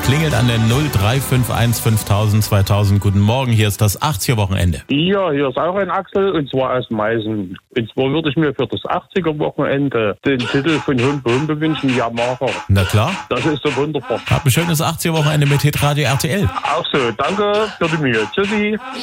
Klingelt an der 0351 5000 2000. Guten Morgen, hier ist das 80er-Wochenende. Ja, hier ist auch ein Axel, und zwar aus Meißen. Und zwar würde ich mir für das 80er-Wochenende den Titel von Humpe Humpe wünschen, Yamaha. Na klar. Das ist so wunderbar. Habt ein schönes 80er-Wochenende mit Hitradio RTL. Auch so, danke für die Mühe. Tschüssi.